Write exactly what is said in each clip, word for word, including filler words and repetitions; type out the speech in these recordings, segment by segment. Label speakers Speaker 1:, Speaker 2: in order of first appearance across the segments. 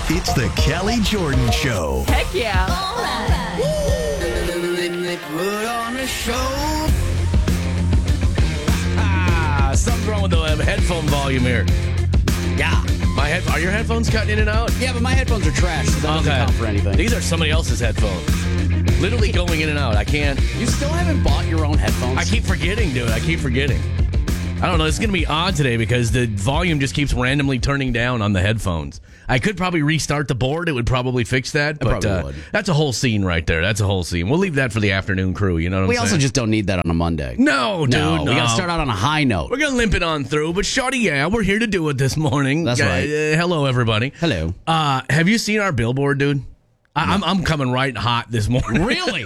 Speaker 1: It's the Kelly Jordan Show.
Speaker 2: Heck yeah.
Speaker 3: Put on a show.
Speaker 4: Ah, something's wrong with the uh, headphone volume here.
Speaker 5: Yeah.
Speaker 4: My head, are your headphones cutting in and out?
Speaker 5: Yeah, but my headphones are trash, so that doesn't count for anything.
Speaker 4: These are somebody else's headphones. Literally going in and out. I can't.
Speaker 5: You still haven't bought your own headphones?
Speaker 4: I keep forgetting, dude. I keep forgetting. I don't know. It's going to be odd today because the volume just keeps randomly turning down on the headphones. I could probably restart the board. It would probably fix that. But
Speaker 5: probably
Speaker 4: uh,
Speaker 5: would.
Speaker 4: That's a whole scene right there. That's a whole scene. We'll leave that for the afternoon crew. You know what
Speaker 5: We
Speaker 4: I'm
Speaker 5: also
Speaker 4: saying?
Speaker 5: just don't need that on a Monday.
Speaker 4: No, dude.
Speaker 5: No,
Speaker 4: no.
Speaker 5: we got to start out on a high note.
Speaker 4: We're going to limp it on through. But, Shawty, yeah, we're here to do it this morning.
Speaker 5: That's
Speaker 4: Uh,
Speaker 5: right.
Speaker 4: Uh, hello, everybody.
Speaker 5: Hello.
Speaker 4: Uh, have you seen our billboard, dude? I, I'm, I'm coming right hot this morning.
Speaker 5: Really?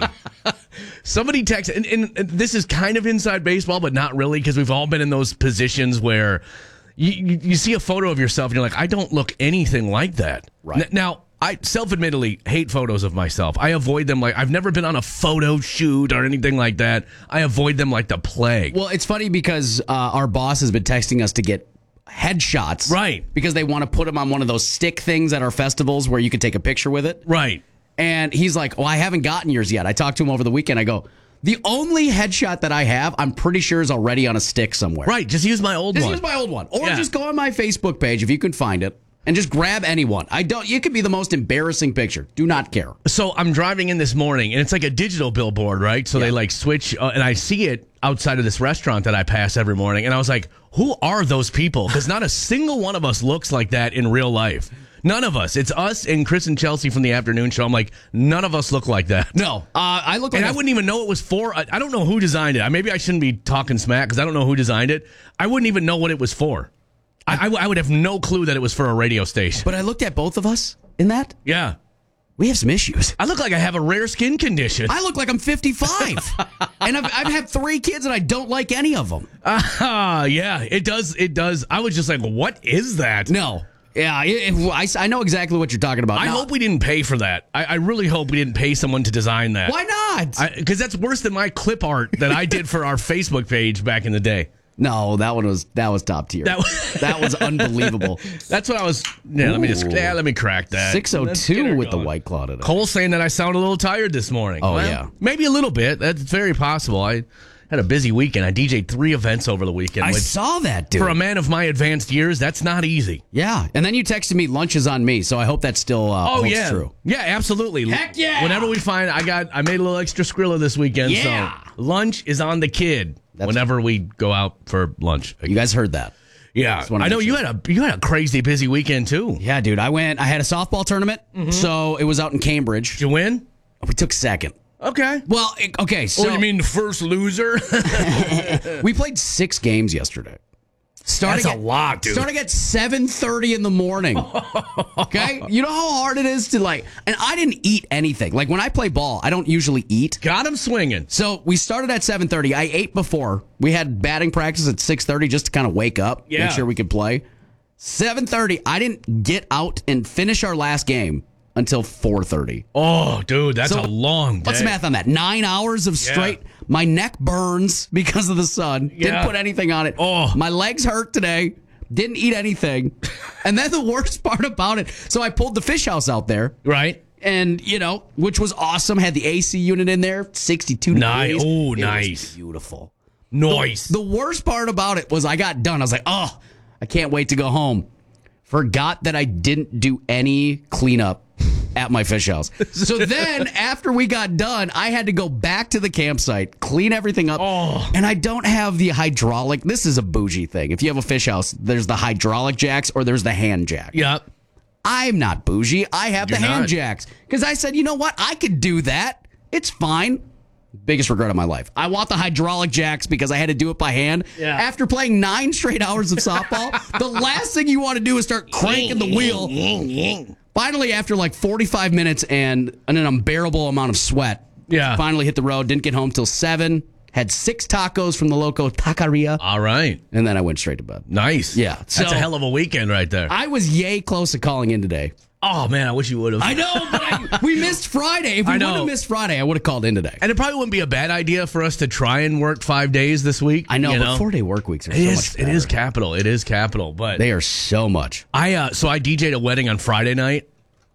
Speaker 4: Somebody texted, and, and, and this is kind of inside baseball, but not really, because we've all been in those positions where you, you, you see a photo of yourself and you're like, I don't look anything like that.
Speaker 5: Right.
Speaker 4: N- now, I self-admittedly hate photos of myself. I avoid them like, I've never been on a photo shoot or anything like that. I avoid them like the plague.
Speaker 5: Well, it's funny because uh, our boss has been texting us to get headshots.
Speaker 4: Right.
Speaker 5: Because they want to put them on one of those stick things at our festivals where you can take a picture with it.
Speaker 4: Right.
Speaker 5: And he's like, well, I haven't gotten yours yet. I talked to him over the weekend. I go, the only headshot that I have, I'm pretty sure is already on a stick somewhere.
Speaker 4: Right. Just use my old
Speaker 5: Just
Speaker 4: one.
Speaker 5: use my old one. Or
Speaker 4: Yeah.
Speaker 5: just go on my Facebook page if you can find it and just grab anyone. I don't, you could be the most embarrassing picture. Do not care.
Speaker 4: So I'm driving in this morning, and it's like a digital billboard, right? So
Speaker 5: Yeah.
Speaker 4: they like switch, uh, and I see it outside of this restaurant that I pass every morning, and I was like, who are those people? Because not a single one of us looks like that in real life. None of us. It's us and Chris and Chelsea from the afternoon show. I'm like, none of us look like that.
Speaker 5: No. Uh, I look like
Speaker 4: And I
Speaker 5: a-
Speaker 4: wouldn't even know it was for. I, I don't know who designed it. Maybe I shouldn't be talking smack because I don't know who designed it. I wouldn't even know what it was for. I, I, w- I would have no clue that it was for a radio station.
Speaker 5: But I looked at both of us in that.
Speaker 4: Yeah.
Speaker 5: We have some issues.
Speaker 4: I look like I have a rare skin condition.
Speaker 5: I look like I'm fifty-five. And I've, I've had three kids and I don't like any of them.
Speaker 4: Ah, yeah, it does. It does. I was just like, what is that?
Speaker 5: No. Yeah, it, it- I, I know exactly what you're talking about.
Speaker 4: I
Speaker 5: No.
Speaker 4: hope we didn't pay for that. I, I really hope we didn't pay someone to design that.
Speaker 5: Why not?
Speaker 4: Because that's worse than my clip art that I did for our Facebook page back in the day.
Speaker 5: no, that one was that was top tier.
Speaker 4: That
Speaker 5: That
Speaker 4: was-
Speaker 5: was, that was unbelievable.
Speaker 4: That's what I was. Yeah, let me just.
Speaker 5: Ooh.
Speaker 4: Yeah, let me crack that.
Speaker 5: six oh
Speaker 4: Let's get
Speaker 5: two
Speaker 4: her
Speaker 5: with the
Speaker 4: going.
Speaker 5: White Claw today.
Speaker 4: Cole saying that I sound a little tired this morning.
Speaker 5: Oh, yeah.
Speaker 4: maybe a little bit. That's very possible. I had a busy weekend. I D J'd three events over the weekend.
Speaker 5: I
Speaker 4: which,
Speaker 5: saw that, dude.
Speaker 4: for a man of my advanced years, that's not easy.
Speaker 5: Yeah, and then you texted me lunch is on me, so I hope that's still uh,
Speaker 4: Oh
Speaker 5: holds
Speaker 4: yeah,
Speaker 5: true.
Speaker 4: yeah, absolutely.
Speaker 5: Heck yeah!
Speaker 4: Whenever we find, I got, I made a little extra Skrilla this weekend.
Speaker 5: Yeah!
Speaker 4: So lunch is on the kid.
Speaker 5: That's-
Speaker 4: whenever we go out for lunch.
Speaker 5: You guys heard that.
Speaker 4: Yeah,
Speaker 5: wanna
Speaker 4: I know
Speaker 5: make
Speaker 4: you
Speaker 5: sure.
Speaker 4: had a you had a crazy busy weekend too.
Speaker 5: Yeah, dude. I went. I had a softball tournament, so it was out in Cambridge.
Speaker 4: Did you win?
Speaker 5: We took second.
Speaker 4: Okay.
Speaker 5: Well, it- okay. So
Speaker 4: oh, you mean the first loser?
Speaker 5: we played six games yesterday. Starting
Speaker 4: That's a
Speaker 5: at,
Speaker 4: lot, dude.
Speaker 5: Starting at seven thirty in the morning. Okay, you know how hard it is to like. And I didn't eat anything. Like when I play ball, I don't usually eat.
Speaker 4: Got him swinging.
Speaker 5: So we started at seven thirty. I ate before. We had batting practice at six thirty just to kind of wake up,
Speaker 4: Yeah.
Speaker 5: make sure we could play. seven thirty. I didn't get out and finish our last game until four thirty.
Speaker 4: Oh, dude, that's
Speaker 5: So,
Speaker 4: a long day.
Speaker 5: What's the math on that? Nine hours of straight. My neck burns because of the sun. Didn't
Speaker 4: Yeah.
Speaker 5: put anything on it.
Speaker 4: Oh.
Speaker 5: My legs hurt today. Didn't eat anything. And then the worst part about it, so I pulled the fish house out there.
Speaker 4: Right?
Speaker 5: And, you know, which was awesome. Had the A C unit in there, sixty-two
Speaker 4: Nice.
Speaker 5: degrees.
Speaker 4: Oh,
Speaker 5: It was
Speaker 4: nice.
Speaker 5: beautiful.
Speaker 4: Nice.
Speaker 5: The worst part about it was I got done. I was like, oh, I can't wait to go home. Forgot that I didn't do any cleanup at my fish house. So then after we got done, I had to go back to the campsite, clean everything up.
Speaker 4: Oh.
Speaker 5: And I don't have the hydraulic. This is a bougie thing. If you have a fish house, there's the hydraulic jacks or there's the hand jack.
Speaker 4: Yep.
Speaker 5: I'm not bougie. I have
Speaker 4: You're
Speaker 5: the hand
Speaker 4: not.
Speaker 5: jacks. Because I said, you know what? I could do that. It's fine. Biggest regret of my life. I want the hydraulic jacks because I had to do it by hand.
Speaker 4: Yeah.
Speaker 5: After playing nine straight hours of softball, the last thing you want to do is start cranking the wheel. Finally, after like forty-five minutes and an unbearable amount of sweat,
Speaker 4: Yeah.
Speaker 5: finally hit the road. Didn't get home till seven. Had six tacos from the Loco Taqueria.
Speaker 4: All right.
Speaker 5: And then I went straight to bed.
Speaker 4: Nice.
Speaker 5: Yeah,
Speaker 4: That's
Speaker 5: so-
Speaker 4: a hell of a weekend right there.
Speaker 5: I was yay close to calling in today.
Speaker 4: oh, man, I wish you would have.
Speaker 5: I know, but I, we missed Friday. If we
Speaker 4: I
Speaker 5: would
Speaker 4: know.
Speaker 5: have missed Friday, I would have called in today.
Speaker 4: And it probably wouldn't be a bad idea for us to try and work five days this week.
Speaker 5: I know,
Speaker 4: you
Speaker 5: but four-day work weeks are
Speaker 4: It
Speaker 5: so
Speaker 4: is.
Speaker 5: much
Speaker 4: It
Speaker 5: better.
Speaker 4: is capital. It is capital. But
Speaker 5: They are so much.
Speaker 4: I uh, so I D J'd a wedding on Friday night.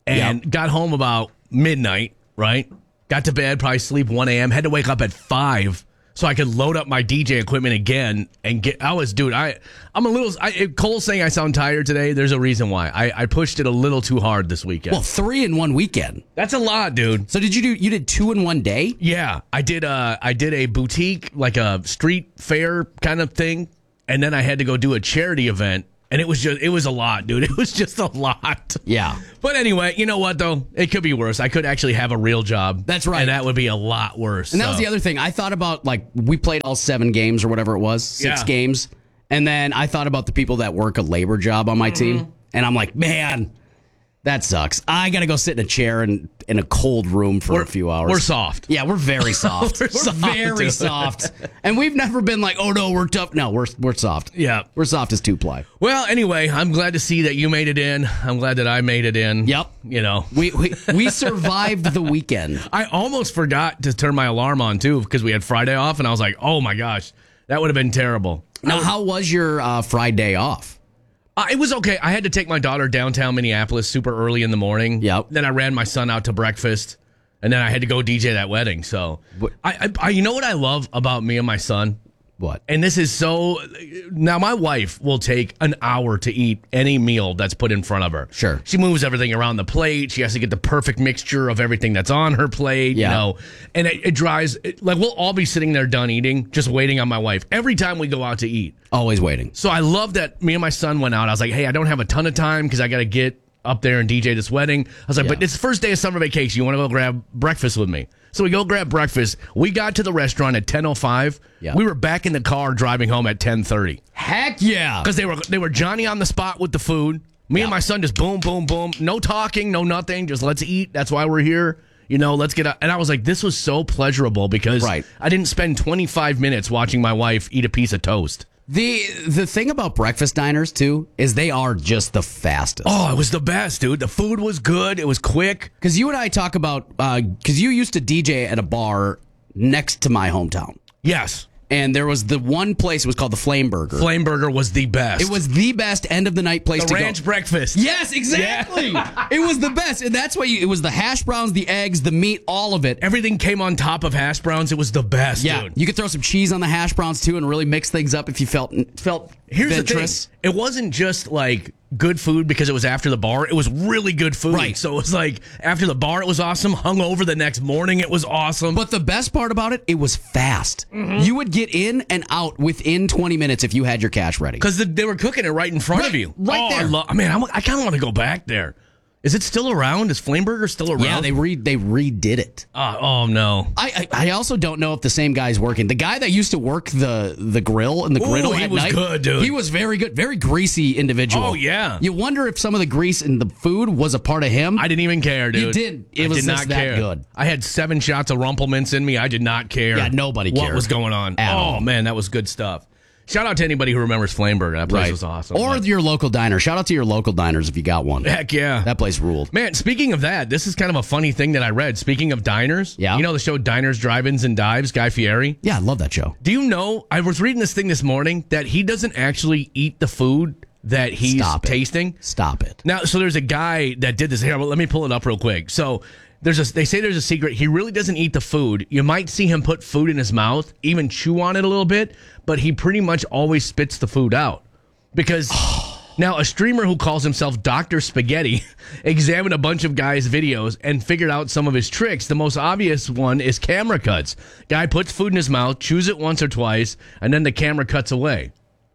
Speaker 4: and
Speaker 5: Yep.
Speaker 4: got home about midnight, right? Got to bed, probably sleep one a.m., had to wake up at five so I could load up my D J equipment again and get. I was, dude, I, I'm a little. I, Cole's saying I sound tired today. There's a reason why. I, I pushed it a little too hard this weekend.
Speaker 5: Well, three in one weekend.
Speaker 4: That's a lot, dude.
Speaker 5: So did you do? You did two in one day?
Speaker 4: Yeah, I did. Uh, I did a boutique, like a street fair kind of thing, and then I had to go do a charity event. And it was just, it was a lot, dude. It was just a lot.
Speaker 5: Yeah.
Speaker 4: But anyway, you know what, though? It could be worse. I could actually have a real job.
Speaker 5: That's right.
Speaker 4: And that would be a lot worse.
Speaker 5: And that
Speaker 4: so.
Speaker 5: was the other thing. I thought about, like, we played all seven games or whatever it was, six
Speaker 4: Yeah.
Speaker 5: games. And then I thought about the people that work a labor job on my
Speaker 4: Mm-hmm.
Speaker 5: team. And I'm like, man, that sucks. I got to go sit in a chair in, in a cold room for
Speaker 4: We're-
Speaker 5: a few hours.
Speaker 4: we're soft.
Speaker 5: Yeah, we're very soft.
Speaker 4: We're
Speaker 5: we're
Speaker 4: soft,
Speaker 5: very
Speaker 4: dude.
Speaker 5: soft. And we've never been like, oh, no, we're tough. No, we're, we're soft.
Speaker 4: Yeah.
Speaker 5: We're soft as two-ply.
Speaker 4: Well, anyway, I'm glad to see that you made it in. I'm glad that I made it in.
Speaker 5: Yep.
Speaker 4: You know,
Speaker 5: We, we, we survived the weekend.
Speaker 4: I almost forgot to turn my alarm on, too, because we had Friday off, and I was like, oh, my gosh, that would have been terrible.
Speaker 5: Now, how was your uh, Friday off?
Speaker 4: Uh, it was okay. I had to take my daughter downtown Minneapolis super early in the morning.
Speaker 5: Yep.
Speaker 4: Then I ran my son out to breakfast, and then I had to go D J that wedding. So,
Speaker 5: What-
Speaker 4: I, I, I, you know what I love about me and my son?
Speaker 5: What?
Speaker 4: And this is so. Now, my wife will take an hour to eat any meal that's put in front of her.
Speaker 5: Sure.
Speaker 4: She moves everything around the plate. She has to get the perfect mixture of everything that's on her plate.
Speaker 5: Yeah.
Speaker 4: You know, and it, it drives. It, like, we'll all be sitting there done eating, just waiting on my wife every time we go out to eat.
Speaker 5: Always waiting.
Speaker 4: So I love that me and my son went out. I was like, hey, I don't have a ton of time because I got to get up there and D J this wedding. I was like,
Speaker 5: Yeah.
Speaker 4: but it's the first day of summer vacation. You want to go grab breakfast with me? So we go grab breakfast. We got to the restaurant at ten oh five.
Speaker 5: Yeah.
Speaker 4: We were back in the car driving home at ten thirty
Speaker 5: Heck yeah.
Speaker 4: because they were they were Johnny on the spot with the food. Me and my son just boom, boom, boom. No talking, no nothing. Just let's eat. That's why we're here. You know, let's get out. And I was like, this was so pleasurable because
Speaker 5: Right.
Speaker 4: I didn't spend twenty-five minutes watching my wife eat a piece of toast.
Speaker 5: The the thing about breakfast diners too is they are just the fastest.
Speaker 4: Oh, it was the best, dude. The food was good. It was quick.
Speaker 5: Because you and I talk about because you used to D J at a bar next to my hometown,
Speaker 4: Yes.
Speaker 5: and there was the one place. It was called the Flame Burger.
Speaker 4: Flame Burger was the best.
Speaker 5: It was the best end of the night place
Speaker 4: the
Speaker 5: to
Speaker 4: ranch
Speaker 5: go.
Speaker 4: breakfast.
Speaker 5: Yes, exactly. It was the best, and that's why you, it was the hash browns, the eggs, the meat, all of it.
Speaker 4: Everything came on top of hash browns. It was the best,
Speaker 5: Yeah,
Speaker 4: dude.
Speaker 5: you could throw some cheese on the hash browns too, and really mix things up if you felt felt
Speaker 4: Here's
Speaker 5: venturous.
Speaker 4: the thing. It wasn't just like good food because it was after the bar. It was really good food.
Speaker 5: Right.
Speaker 4: So it was like after the bar, it was awesome. Hung over the next morning, it was awesome.
Speaker 5: But the best part about it, it was fast.
Speaker 4: Mm-hmm.
Speaker 5: You would get in and out within twenty minutes if you had your cash ready.
Speaker 4: Because the, they were cooking it right in front
Speaker 5: Right-
Speaker 4: of you.
Speaker 5: right
Speaker 4: oh,
Speaker 5: there.
Speaker 4: I, lo- I mean, I, I kind of want to go back there. Is it still around? Is Flame Burger still around?
Speaker 5: Yeah, they re they redid it.
Speaker 4: Uh, oh, no.
Speaker 5: I, I I also don't know if the same guy's working. The guy that used to work the the grill and the
Speaker 4: Ooh,
Speaker 5: griddle
Speaker 4: he
Speaker 5: at
Speaker 4: was
Speaker 5: night,
Speaker 4: good, dude.
Speaker 5: He was very good, very greasy individual.
Speaker 4: Oh, yeah.
Speaker 5: You wonder if some of the grease in the food was a part of him.
Speaker 4: I didn't even care, dude.
Speaker 5: You did. It
Speaker 4: I
Speaker 5: was
Speaker 4: did
Speaker 5: just
Speaker 4: not
Speaker 5: that
Speaker 4: care.
Speaker 5: good.
Speaker 4: I had seven shots of Rumplemintz in me. I did not care.
Speaker 5: Yeah, nobody
Speaker 4: what
Speaker 5: cared
Speaker 4: was going on.
Speaker 5: at
Speaker 4: oh
Speaker 5: all.
Speaker 4: man, that was good stuff. Shout out to anybody who remembers Flame Burger. That place
Speaker 5: Right.
Speaker 4: was awesome.
Speaker 5: Or
Speaker 4: Like,
Speaker 5: your local diner. Shout out to your local diners if you got one.
Speaker 4: heck yeah,
Speaker 5: That place ruled.
Speaker 4: man. Speaking of that, this is kind of a funny thing that I read. Speaking of diners,
Speaker 5: Yeah.
Speaker 4: you know the show Diners, Drive-ins, and Dives. Guy Fieri.
Speaker 5: Yeah, I love that show.
Speaker 4: Do you know? I was reading this thing this morning that he doesn't actually eat the food that he's
Speaker 5: Stop it.
Speaker 4: tasting.
Speaker 5: Stop it.
Speaker 4: Now, so there's a guy that did this. Here, well, let me pull it up real quick. So there's a. They say there's a secret. He really doesn't eat the food. You might see him put food in his mouth, even chew on it a little bit, but he pretty much always spits the food out because. Now, a streamer who calls himself Doctor Spaghetti examined a bunch of guys' videos and figured out some of his tricks. The most obvious one is camera cuts. Guy puts food in his mouth, chews it once or twice, and then the camera cuts away.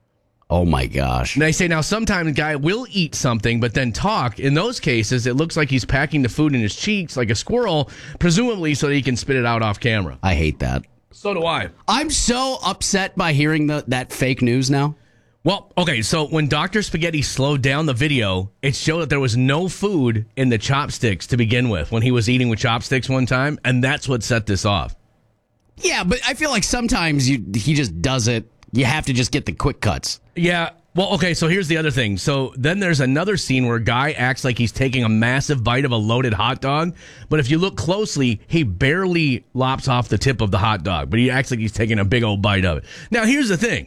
Speaker 5: Oh my gosh.
Speaker 4: And they say now sometimes a guy will eat something but then talk. In those cases, it looks like he's packing the food in his cheeks like a squirrel, presumably so that he can spit it out off camera.
Speaker 5: I hate that.
Speaker 4: So do I.
Speaker 5: I'm so upset by hearing the, that fake news now.
Speaker 4: Well, okay, so when Doctor Spaghetti slowed down the video, it showed that there was no food in the chopsticks to begin with when he was eating with chopsticks one time, and that's what set this off.
Speaker 5: Yeah, but I feel like sometimes you he just does it. You have to just get the quick cuts.
Speaker 4: Yeah. Well, okay, so here's the other thing. So then there's another scene where a guy acts like he's taking a massive bite of a loaded hot dog, but if you look closely, he barely lops off the tip of the hot dog, but he acts like he's taking a big old bite of it. Now, here's the thing.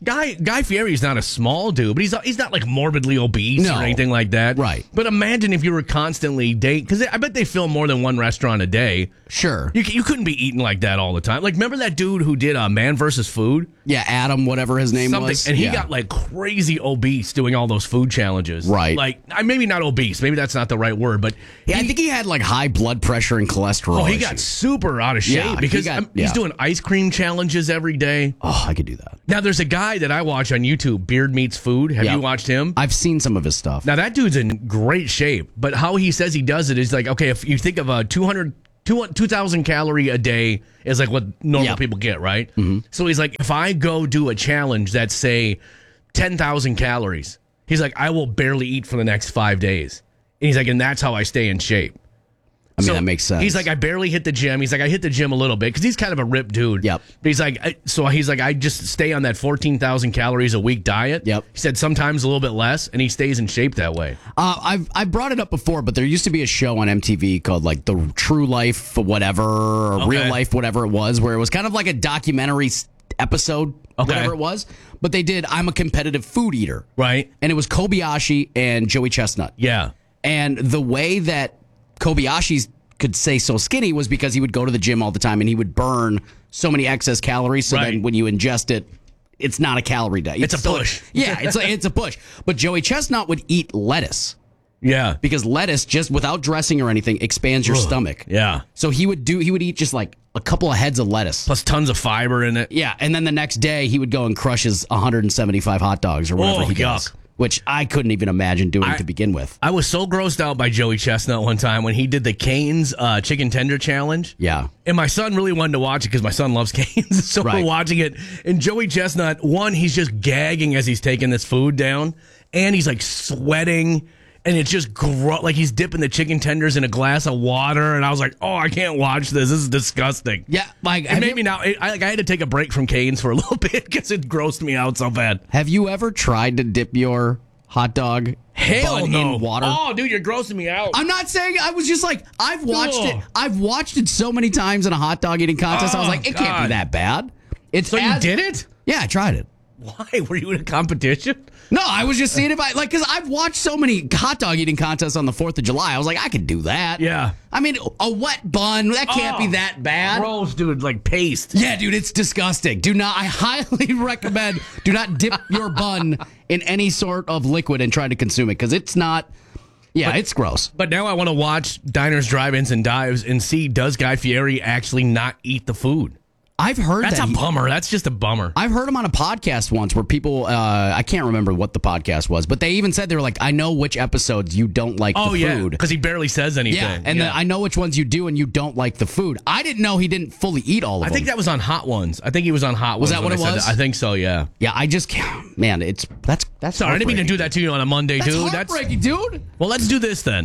Speaker 4: Guy Guy Fieri's not a small dude, but he's he's not like morbidly obese
Speaker 5: No.
Speaker 4: or anything like that.
Speaker 5: Right.
Speaker 4: But imagine if you were constantly dating, because I bet they film more than one restaurant a day.
Speaker 5: Sure.
Speaker 4: You, you couldn't be eating like that all the time. Like, remember that dude who did uh, Man versus Food?
Speaker 5: Yeah, Adam, whatever his name
Speaker 4: Something,
Speaker 5: was.
Speaker 4: and he
Speaker 5: yeah.
Speaker 4: got like crazy obese doing all those food challenges.
Speaker 5: Right.
Speaker 4: Like, I- maybe not obese. Maybe that's not the right word, but
Speaker 5: Yeah,
Speaker 4: he-
Speaker 5: I think he had like high blood pressure and cholesterol.
Speaker 4: Oh, he got
Speaker 5: issues.
Speaker 4: super out of shape
Speaker 5: Yeah, he
Speaker 4: because
Speaker 5: got-
Speaker 4: um, he's
Speaker 5: yeah.
Speaker 4: doing ice cream challenges every day.
Speaker 5: Oh, I could do that.
Speaker 4: Now, there's a guy that I watch on YouTube, Beard Meets Food. Have
Speaker 5: Yeah.
Speaker 4: you watched him?
Speaker 5: I've seen some of his stuff.
Speaker 4: Now, that dude's in great shape, but how he says he does it is like, okay, if you think of a two hundred, two thousand calorie a day is like what normal
Speaker 5: Yeah.
Speaker 4: people get, right? Mm-hmm. So he's like, if I go do a challenge that's, say, ten thousand calories, he's like, I will barely eat for the next five days. And he's like, and that's how I stay in shape.
Speaker 5: I mean,
Speaker 4: So
Speaker 5: that makes sense.
Speaker 4: He's like, I barely hit the gym. He's like, I hit the gym a little bit because he's kind of a ripped dude.
Speaker 5: Yep.
Speaker 4: But he's like, I, so he's like, I just stay on that fourteen thousand calories a week diet.
Speaker 5: Yep.
Speaker 4: He said sometimes a little bit less, and he stays in shape that way.
Speaker 5: Uh, I've I brought it up before, but there used to be a show on M T V called like The True Life whatever, or
Speaker 4: Okay.
Speaker 5: Real Life whatever it was, where it was kind of like a documentary s- episode,
Speaker 4: Okay.
Speaker 5: whatever it was. But they did I'm a competitive food eater,
Speaker 4: Right.
Speaker 5: and it was Kobayashi and Joey Chestnut.
Speaker 4: Yeah.
Speaker 5: And the way that Kobayashi's could stay so skinny was because he would go to the gym all the time and he would burn so many excess calories. So
Speaker 4: Right.
Speaker 5: then when you ingest it, it's not a calorie diet.
Speaker 4: It's a
Speaker 5: still-
Speaker 4: push.
Speaker 5: Yeah, it's a, it's a push. But Joey Chestnut would eat lettuce
Speaker 4: Yeah.
Speaker 5: because lettuce, just without dressing or anything, expands your stomach.
Speaker 4: Yeah.
Speaker 5: So he would do. He would eat just like a couple of heads of lettuce.
Speaker 4: Plus tons of fiber in it.
Speaker 5: Yeah, and then the next day he would go and crush his one hundred seventy-five hot dogs or whatever
Speaker 4: Oh,
Speaker 5: he does,
Speaker 4: yuck.
Speaker 5: which I couldn't even imagine doing
Speaker 4: I-
Speaker 5: to begin with.
Speaker 4: I was so grossed out by Joey Chestnut one time when he did the Cane's uh, chicken tender challenge.
Speaker 5: Yeah.
Speaker 4: And my son really wanted to watch it because my son loves Cane's. So
Speaker 5: Right.
Speaker 4: we're watching it. And Joey Chestnut, one, he's just gagging as he's taking this food down. And he's like sweating. And it's just gro- like he's dipping the chicken tenders in a glass of water. And I was like, oh, I can't watch this. This is disgusting.
Speaker 5: Yeah, like
Speaker 4: It
Speaker 5: have
Speaker 4: made
Speaker 5: you,
Speaker 4: me now. It, I, like, I had to take a break from Cane's for a little bit because it grossed me out so bad.
Speaker 5: have you ever tried to dip your hot dog
Speaker 4: Hell
Speaker 5: bun
Speaker 4: no.
Speaker 5: in water?
Speaker 4: Oh, dude, you're grossing me out.
Speaker 5: I'm not saying. I was just like I've watched
Speaker 4: Ugh.
Speaker 5: it. I've watched it so many times in a hot dog eating contest. I was
Speaker 4: Oh,
Speaker 5: like, it can't
Speaker 4: God.
Speaker 5: be that bad. It's
Speaker 4: so you
Speaker 5: as-
Speaker 4: did it?
Speaker 5: Yeah, I tried it.
Speaker 4: Why? Were you in a competition?
Speaker 5: No, I was just seeing if I like because I've watched so many hot dog eating contests on the Fourth of July. I was like, I could do that.
Speaker 4: Yeah.
Speaker 5: I mean, a wet bun that can't be
Speaker 4: Oh,
Speaker 5: that bad.
Speaker 4: Gross, dude, like paste.
Speaker 5: Yeah, dude, it's disgusting. Do not. I highly recommend. Do not dip your bun in any sort of liquid and try to consume it because it's not. Yeah, it's gross.
Speaker 4: But now I want to watch Diners, Drive-Ins, and Dives and see, does Guy Fieri actually not eat the food?
Speaker 5: I've heard
Speaker 4: That's
Speaker 5: that
Speaker 4: a
Speaker 5: he-
Speaker 4: bummer. That's just a bummer.
Speaker 5: I've heard him on a podcast once where people, uh, I can't remember what the podcast was, but they even said they were like, I know which episodes you don't like
Speaker 4: oh,
Speaker 5: the
Speaker 4: yeah,
Speaker 5: food.
Speaker 4: because he barely says anything.
Speaker 5: Yeah, and then I know which ones you do and you don't like the food. I didn't know he didn't fully eat all of
Speaker 4: I
Speaker 5: them.
Speaker 4: think that was on Hot Ones. I think he was on Hot Ones.
Speaker 5: that
Speaker 4: when
Speaker 5: what
Speaker 4: I
Speaker 5: it
Speaker 4: said
Speaker 5: was?
Speaker 4: that. I think so, yeah.
Speaker 5: yeah, I just can't. Man, it's that's that's.
Speaker 4: Sorry, I didn't mean to do that to you on a Monday,
Speaker 5: That's
Speaker 4: dude.
Speaker 5: heartbreaking, dude.
Speaker 4: Well, let's do this then.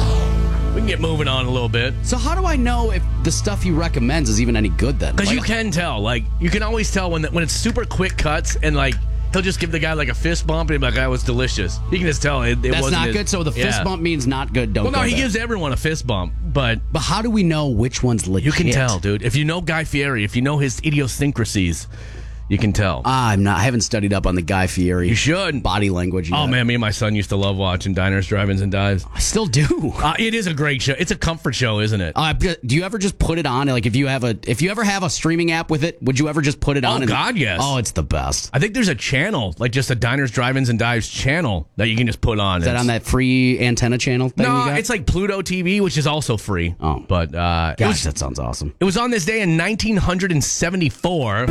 Speaker 4: We can get moving on a little bit.
Speaker 5: So how do I know if the stuff he recommends is even any good then?
Speaker 4: Because
Speaker 5: Like,
Speaker 4: you can tell. Like, you can always tell when the, when it's super quick cuts and, like, he'll just give the guy, like, a fist bump and be like, that was delicious. You can just tell it, it
Speaker 5: that's
Speaker 4: wasn't
Speaker 5: not
Speaker 4: his-
Speaker 5: good. So the fist
Speaker 4: Yeah.
Speaker 5: bump means not good. Don't.
Speaker 4: Well, no,
Speaker 5: go
Speaker 4: he
Speaker 5: there.
Speaker 4: gives everyone a fist bump, but
Speaker 5: But how do we know which one's legit?
Speaker 4: you can tell, dude. If you know Guy Fieri, if you know his idiosyncrasies, you can tell.
Speaker 5: Ah, I'm not. I haven't studied up on the Guy Fieri.
Speaker 4: You should.
Speaker 5: Body language.
Speaker 4: Oh,
Speaker 5: yet.
Speaker 4: man, me and my son used to love watching Diners, Drive-Ins, and Dives.
Speaker 5: I still do.
Speaker 4: Uh, it is a great show. It's a comfort show, isn't it?
Speaker 5: Uh, do you ever just put it on? Like, if you have a, if you ever have a streaming app with it, would you ever just put it
Speaker 4: Oh,
Speaker 5: on? and-
Speaker 4: God, yes.
Speaker 5: Oh, it's the best.
Speaker 4: I think there's a channel, like just a Diners, Drive-Ins, and Dives channel that you can just put on.
Speaker 5: Is that on that free antenna channel thing?
Speaker 4: No,
Speaker 5: you got?
Speaker 4: it's like Pluto T V, which is also free.
Speaker 5: Oh.
Speaker 4: But uh, it,
Speaker 5: Gosh,
Speaker 4: was,
Speaker 5: that sounds awesome.
Speaker 4: it was on this day in nineteen seventy-four.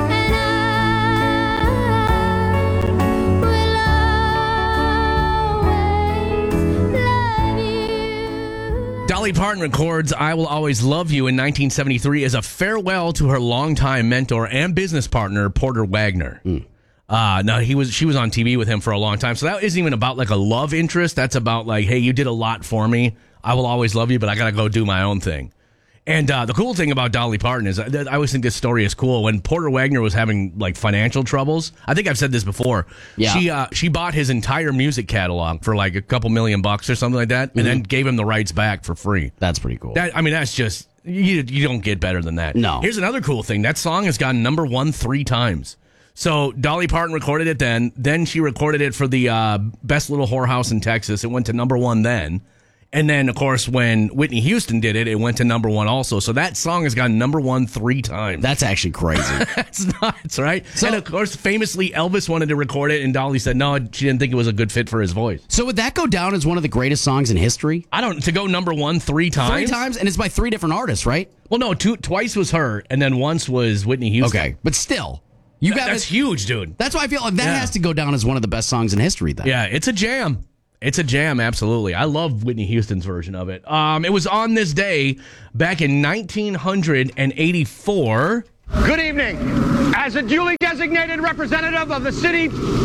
Speaker 4: Dolly Parton records I Will Always Love You in nineteen seventy-three as a farewell to her longtime mentor and business partner, Porter Wagner.
Speaker 5: Mm.
Speaker 4: Uh, no, he was she was on T V with him for a long time. So that isn't even about like a love interest. That's about like, hey, you did a lot for me. I will always love you, but I got to go do my own thing. And uh, the cool thing about Dolly Parton is, I always think this story is cool. When Porter Wagner was having like financial troubles, I think I've said this before.
Speaker 5: Yeah.
Speaker 4: She uh, she bought his entire music catalog for like a couple million bucks or something like that, and then gave him the rights back for free.
Speaker 5: That's pretty cool.
Speaker 4: That I mean, that's just you. You don't get better than that.
Speaker 5: No.
Speaker 4: Here's another cool thing. That song has gone number one three times. So Dolly Parton recorded it then. Then she recorded it for the uh, Best Little Whorehouse in Texas. It went to number one then. And then, of course, when Whitney Houston did it, it went to number one also. So that song has gone number one three times.
Speaker 5: That's actually crazy.
Speaker 4: That's nuts, right?
Speaker 5: So,
Speaker 4: and, of course, famously, Elvis wanted to record it, and Dolly said no, she didn't think it was a good fit for his voice.
Speaker 5: So would that go down as one of the greatest songs in history?
Speaker 4: I don't, to go number one three times?
Speaker 5: Three times? And it's by three different artists, right?
Speaker 4: Well, no, two, twice was her, and then once was Whitney Houston.
Speaker 5: Okay, but still. You got
Speaker 4: That's huge, dude.
Speaker 5: That's why I feel like that
Speaker 4: Yeah.
Speaker 5: has to go down as one of the best songs in history then.
Speaker 4: Yeah, it's a jam. It's a jam, absolutely. I love Whitney Houston's version of it. Um, it was on this day back in nineteen eighty-four.
Speaker 2: Good evening. As a duly designated representative of the city,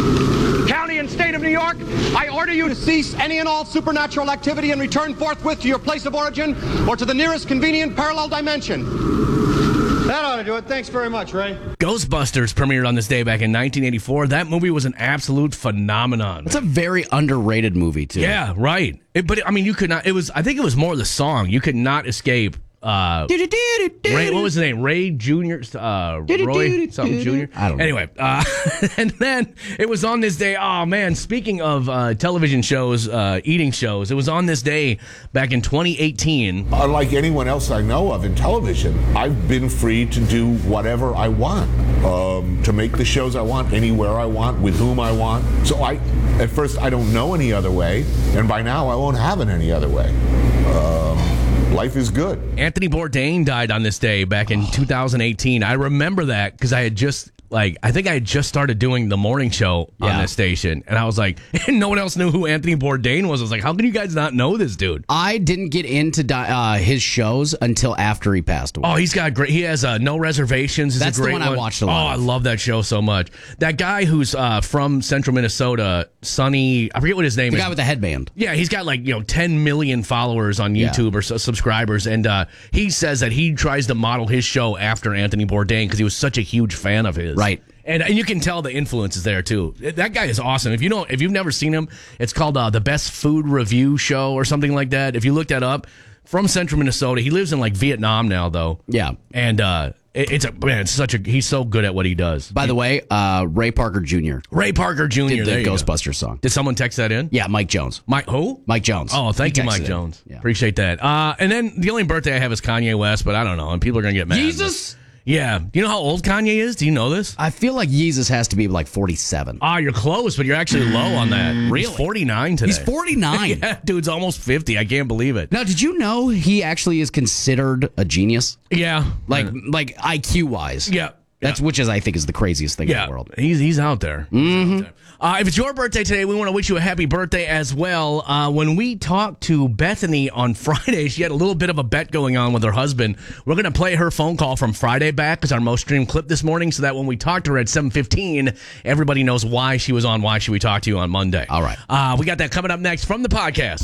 Speaker 2: county, and state of New York, I order you to cease any and all supernatural activity and return forthwith to your place of origin or to the nearest convenient parallel dimension. That ought to do it. Thanks very much, Ray.
Speaker 4: Ghostbusters premiered on this day back in nineteen eighty-four. That movie was an absolute phenomenon.
Speaker 5: It's a very underrated movie, too.
Speaker 4: Yeah, right. It, but, I mean, you could not, it was, I think it was more the song. You could not escape. Uh, Ray, what was his name? Ray Junior, uh, Roy something Junior.
Speaker 5: I don't know.
Speaker 4: Anyway, uh, and then it was on this day. Oh man, speaking of uh, television shows, uh, eating shows, it was on this day back in twenty eighteen.
Speaker 6: Unlike anyone else I know of in television, I've been free to do whatever I want, um, to make the shows I want, anywhere I want, with whom I want. So I, at first, I don't know any other way, and by now I won't have it any other way. Um, Life is good.
Speaker 4: Anthony Bourdain died on this day back in two thousand eighteen. I remember that because I had just, like, I think I had just started doing the morning show on
Speaker 5: Yeah.
Speaker 4: this station. And I was like, and no one else knew who Anthony Bourdain was. I was like, how can you guys not know this dude?
Speaker 5: I didn't get into di- uh, his shows until after he passed away.
Speaker 4: Oh, he's got great. He has uh, No Reservations. Is
Speaker 5: That's
Speaker 4: a
Speaker 5: the
Speaker 4: great
Speaker 5: one I watched a lot
Speaker 4: Oh, I
Speaker 5: of.
Speaker 4: love that show so much. That guy who's uh, from Central Minnesota, Sonny. I forget what his name
Speaker 5: the
Speaker 4: is.
Speaker 5: guy with the headband.
Speaker 4: Yeah, he's got like, you know, ten million followers on YouTube
Speaker 5: Yeah.
Speaker 4: or so, subscribers. And uh, he says that he tries to model his show after Anthony Bourdain because he was such a huge fan of his.
Speaker 5: Right.
Speaker 4: And, and you can tell the influence is there too. That guy is awesome. If you don't, if you've never seen him, it's called uh, the Best Food Review Show or something like that. If you look that up, from Central Minnesota, he lives in like Vietnam now though.
Speaker 5: Yeah.
Speaker 4: And uh, it, it's a man. It's such a. He's so good at what he does.
Speaker 5: By the way, uh, Ray Parker Junior
Speaker 4: Ray Parker Junior
Speaker 5: did
Speaker 4: there
Speaker 5: the
Speaker 4: you go.
Speaker 5: Ghostbusters song.
Speaker 4: Did someone text that in?
Speaker 5: Yeah, Mike Jones.
Speaker 4: Mike who?
Speaker 5: Mike Jones.
Speaker 4: Oh, thank
Speaker 5: He
Speaker 4: you, Mike
Speaker 5: texted it.
Speaker 4: Jones.
Speaker 5: Yeah.
Speaker 4: Appreciate that. Uh, and then the only birthday I have is Kanye West, but I don't know, and people are gonna get mad.
Speaker 5: Jesus?
Speaker 4: Yeah. You know how old Kanye is? Do you know this?
Speaker 5: I feel like Yeezus has to be like forty-seven.
Speaker 4: Ah, you're close, but you're actually low on that.
Speaker 5: Really?
Speaker 4: He's forty-nine today.
Speaker 5: He's forty-nine.
Speaker 4: Yeah, dude's almost fifty. I can't believe it.
Speaker 5: Now, did you know he actually is considered a genius?
Speaker 4: Yeah.
Speaker 5: Like, like I Q wise.
Speaker 4: Yeah.
Speaker 5: That's which is I think is the craziest thing in
Speaker 4: Yeah,
Speaker 5: the world.
Speaker 4: he's he's out there. Mm-hmm. Out there. Uh, if it's your birthday today, we want to wish you a happy birthday as well. Uh, when we talked to Bethany on Friday, she had a little bit of a bet going on with her husband. We're going to play her phone call from Friday back as our most streamed clip this morning, so that when we talk to her at seven fifteen, everybody knows why she was on Why Should We Talk to You on Monday.
Speaker 5: All right.
Speaker 4: Uh, we got that coming up next from the podcast.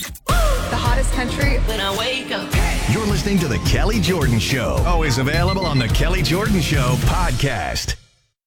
Speaker 7: The hottest country when I wake up.
Speaker 1: You're listening to The Kelly Jordan Show. Always available on The Kelly Jordan Show podcast.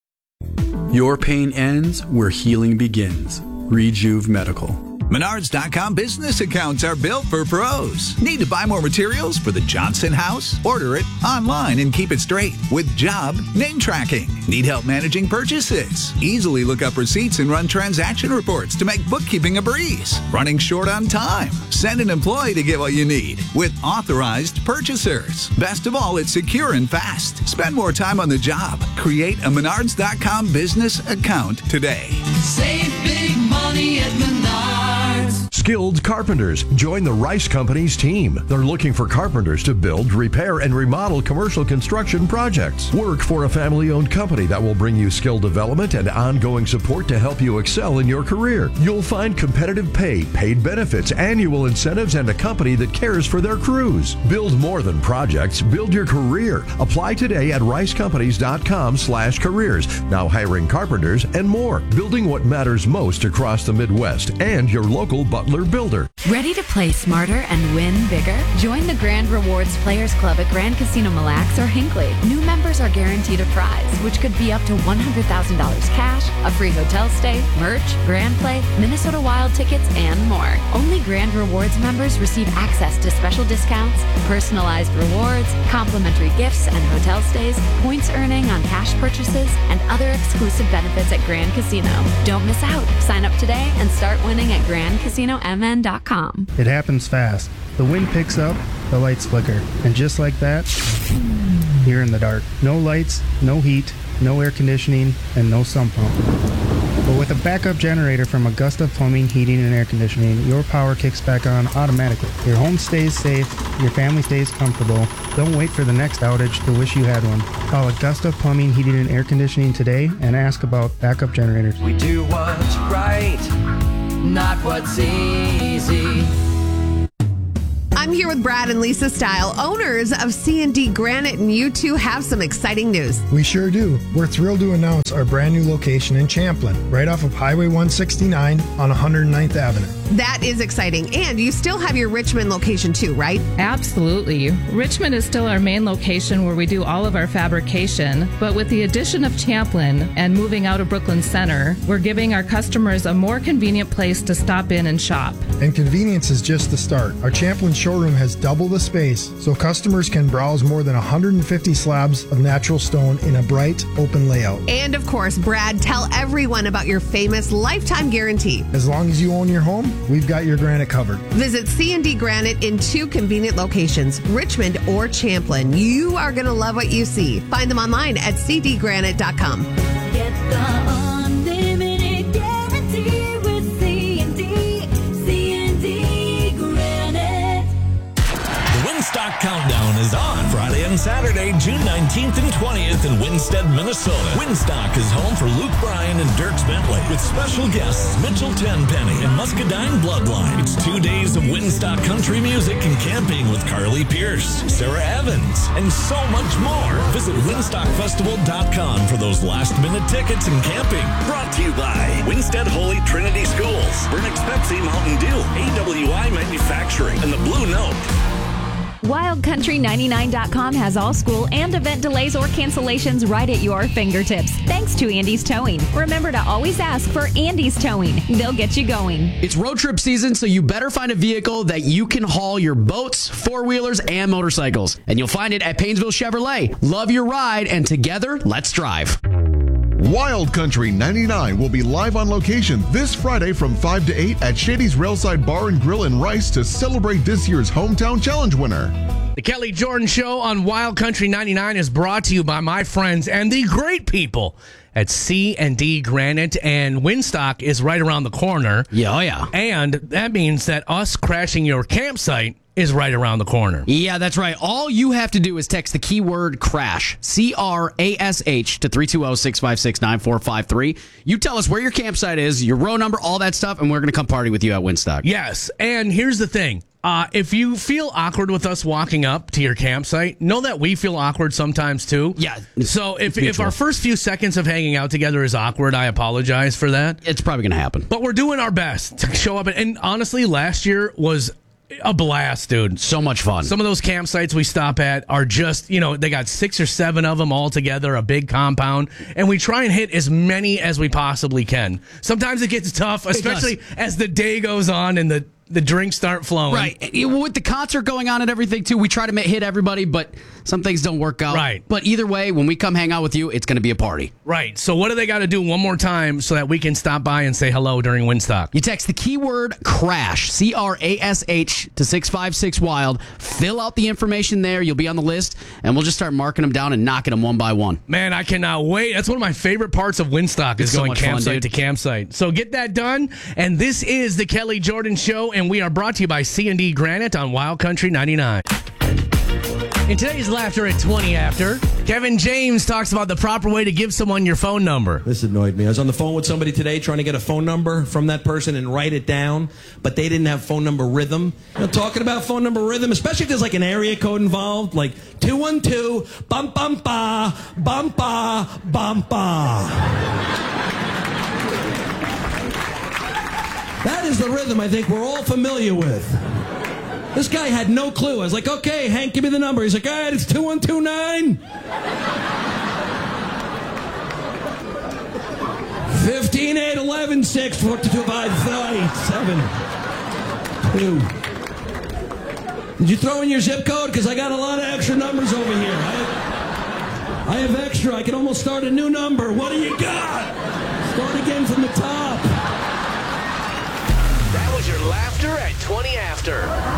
Speaker 8: Your pain ends where healing begins. Rejuve Medical.
Speaker 9: Menards dot com business accounts are built for pros. Need to buy more materials for the Johnson house? Order it online and keep it straight with job name tracking. Need help managing purchases? Easily look up receipts and run transaction reports to make bookkeeping a breeze. Running short on time? Send an employee to get what you need with authorized purchasers. Best of all, it's secure and fast. Spend more time on the job. Create a Menards dot com business account today.
Speaker 3: Save big money at Menards.
Speaker 10: Skilled carpenters. Join the Rice Company's team. They're looking for carpenters to build, repair, and remodel commercial construction projects. Work for a family-owned company that will bring you skill development and ongoing support to help you excel in your career. You'll find competitive pay, paid benefits, annual incentives, and a company that cares for their crews. Build more than projects. Build your career. Apply today at rice companies dot com slash careers. Now hiring carpenters and more. Building what matters most across the Midwest and your local Butler builder.
Speaker 11: Ready to play smarter and win bigger? Join the Grand Rewards Players Club at Grand Casino Mille Lacs or Hinckley. New members are guaranteed a prize, which could be up to one hundred thousand dollars cash, a free hotel stay, merch, Grand Play, Minnesota Wild tickets, and more. Only Grand Rewards members receive access to special discounts, personalized rewards, complimentary gifts and hotel stays, points earning on cash purchases, and other exclusive benefits at Grand Casino. Don't miss out. Sign up today and start winning at grand casino m n dot com.
Speaker 12: It happens fast. The wind picks up, the lights flicker, and just like that, you're in the dark. No lights, no heat, no air conditioning, and no sump pump. But with a backup generator from Augusta Plumbing, Heating, and Air Conditioning, your power kicks back on automatically. Your home stays safe, your family stays comfortable. Don't wait for the next outage to wish you had one. Call Augusta Plumbing, Heating, and Air Conditioning today and ask about backup generators.
Speaker 3: We do what's right, not what's easy.
Speaker 13: I'm here with Brad and Lisa Style, owners of C and D Granite, and you two have some exciting news.
Speaker 14: We sure do. We're thrilled to announce our brand new location in Champlin, right off of Highway one sixty-nine on one hundred ninth Avenue.
Speaker 13: That is exciting. And you still have your Richmond location too, right?
Speaker 15: Absolutely. Richmond is still our main location where we do all of our fabrication, but with the addition of Champlin and moving out of Brooklyn Center, we're giving our customers a more convenient place to stop in and shop.
Speaker 14: And convenience is just the start. Our Champlin showroom has double the space, so customers can browse more than one hundred fifty slabs of natural stone in a bright, open layout.
Speaker 13: And of course, Brad, tell everyone about your famous lifetime guarantee.
Speaker 14: As long as you own your home, we've got your granite covered.
Speaker 13: Visit C and D Granite in two convenient locations, Richmond or Champlin. You are going to love what you see. Find them online at c d granite dot com.
Speaker 3: Get the unlimited guarantee with C and D. C and D Granite.
Speaker 16: The Winstock Countdown is on Friday and Saturday, June nineteenth and twentieth in Winstead, Minnesota. Winstock is home for Luke Bryan and Dierks Bentley with special guests Mitchell Tenpenny and Muscadine Bloodline. It's two days of Winstock country music and camping with Carly Pierce, Sarah Evans, and so much more. Visit winstock festival dot com for those last-minute tickets and camping. Brought to you by Winstead Holy Trinity Schools, Burnix Pepsi Mountain Dew, A W I Manufacturing, and the Blue Note.
Speaker 17: Wild Country ninety-nine dot com has all school and event delays or cancellations right at your fingertips. Thanks to Andy's Towing. Remember to always ask for Andy's Towing. They'll get you going.
Speaker 5: It's road trip season, so you better find a vehicle that you can haul your boats, four-wheelers, and motorcycles. And you'll find it at Painesville Chevrolet. Love your ride, and together, let's drive.
Speaker 18: Wild Country ninety-nine will be live on location this Friday from five to eight at Shady's Railside Bar and Grill in Rice to celebrate this year's Hometown Challenge winner.
Speaker 4: The Kelly Jordan Show on Wild Country ninety-nine is brought to you by my friends and the great people at C and D Granite, and Winstock is right around the corner.
Speaker 5: Yeah, oh yeah.
Speaker 4: And that means that us crashing your campsite is right around the corner.
Speaker 5: Yeah, that's right. All you have to do is text the keyword CRASH, C R A S H, to three two zero, six five six, nine four five three. You tell us where your campsite is, your row number, all that stuff, and we're going to come party with you at Winstock.
Speaker 4: Yes, and here's the thing. Uh, if you feel awkward with us walking up to your campsite, know that we feel awkward sometimes too.
Speaker 5: Yeah.
Speaker 4: So if, if our first few seconds of hanging out together is awkward, I apologize for that.
Speaker 5: It's probably going to happen.
Speaker 4: But we're doing our best to show up. And, and honestly, last year was a blast, dude.
Speaker 5: So much fun.
Speaker 4: Some of those campsites we stop at are just, you know, they got six or seven of them all together, a big compound, and we try and hit as many as we possibly can. Sometimes it gets tough, especially as the day goes on and the the drinks start flowing.
Speaker 5: Right. With the concert going on and everything, too, we try to hit everybody, but some things don't work out.
Speaker 4: Right.
Speaker 5: But either way, when we come hang out with you, it's going to be a party.
Speaker 4: Right. So what do they got to do one more time so that we can stop by and say hello during Winstock?
Speaker 5: You text the keyword CRASH, C R A S H, to six five six wild. Fill out the information there. You'll be on the list, and we'll just start marking them down and knocking them one by one.
Speaker 4: Man, I cannot wait. That's one of my favorite parts of Winstock is
Speaker 5: It's so
Speaker 4: going
Speaker 5: much fun,
Speaker 4: campsite
Speaker 5: dude.
Speaker 4: to campsite. So get that done. And this is the Kelly Jordan Show, and we are brought to you by C and D Granite on Wild Country ninety-nine. In today's Laughter at twenty after, Kevin James talks about the proper way to give someone your phone number.
Speaker 19: This annoyed me. I was on the phone with somebody today trying to get a phone number from that person and write it down, but they didn't have phone number rhythm. You know, talking about phone number rhythm, especially if there's like an area code involved, like two one two, bum bum ba, bum ba, bum ba. That is the rhythm I think we're all familiar with. This guy had no clue. I was like, okay, Hank, give me the number. He's like, all right, it's two one two nine. fifteen, eight, eleven, six, four, two, five, five, seven, two. Did you throw in your zip code? Because I got a lot of extra numbers over here. I, I have extra. I can almost start a new number. What do you got? Start again from the top.
Speaker 20: That was your laughter at twenty after.